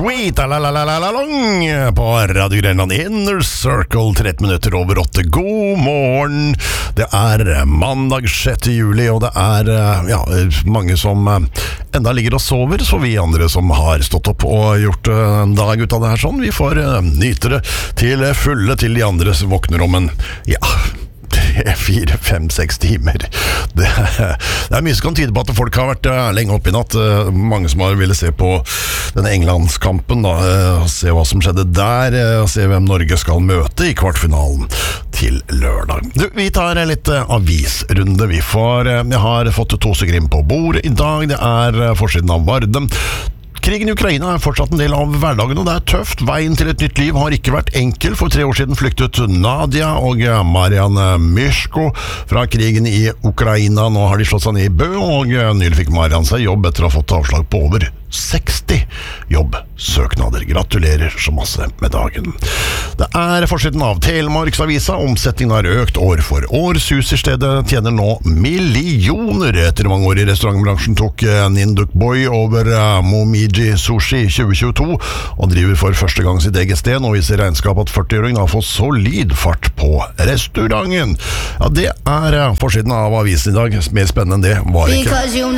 Sweet la-la-la-la-la-long på Radio Grenland Inner Circle 13 minutter over 8. God morgen. Det mandag 6. juli, og det mange som enda ligger og sover, så vi andre som har stått opp og gjort en dag ut av det her sånn, vi får nyte det til fulle til de andre som våkner om en 4, 5, 6 timer. Det mye som kan tyde på at folk har vært lenge oppe i natt. Mange som har ville se på denne Englandskampen da, se hva som skjedde der, se hvem Norge skal møte i kvartfinalen til lørdag. Vi tar litt avisrunde vi får. Jeg har fått 2 stykker inn på bordet i dag. Det forsiden av Varde. Krigen i Ukraina fortsatt en del av hverdagen, og det tøft. Veien til et nytt liv har ikke vært enkel. For 3 år siden flyktet Nadia og Marian Myshko fra krigen i Ukraina. Nå har de slått seg ned i Bø, og nylig fikk Marian seg jobb etter å ha fått avslag på over 60 jobbsøknader. Gratulerer så masse med dagen. Det forsiden av Telemarksavisa. Omsetningen har økt år for år. Sushi-stedet tjener nå millioner. Etter mange år i restaurantbransjen tok Ninduk Boy over Momiji Sushi 2022 og driver for første gang sitt eget sted. Nå viser regnskap at 40-åringen har fått solid fart på restauranten. Ja, det forsiden av avisen i dag. Mer spennende enn det var ikke.